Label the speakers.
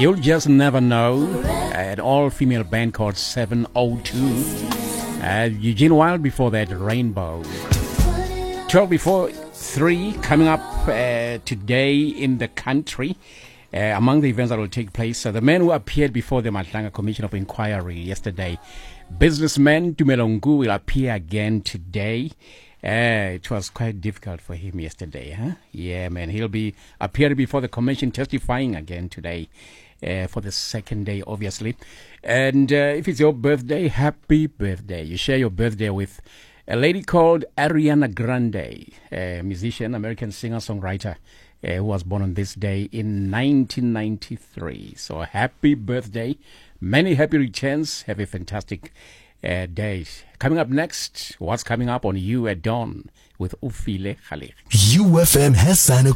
Speaker 1: You'll Just Never Know, an all-female band called 702. Eugene Wild before that, Rainbow. 12 before 3, coming up today in the country. Among the events that will take place, the men who appeared before the Matlanga Commission of Inquiry yesterday, businessman Tumelongu will appear again today. It was quite difficult for him yesterday, huh? Yeah, man. He'll be appearing before the commission, testifying again today for the second day, obviously. And if it's your birthday, happy birthday. You share your birthday with a lady called Ariana Grande, a musician, American singer-songwriter, who was born on this day in 1993. So happy birthday. Many happy returns. Have a fantastic day. Coming up next, what's coming up on You at Dawn with Ufile Khalid.
Speaker 2: UFM has signed a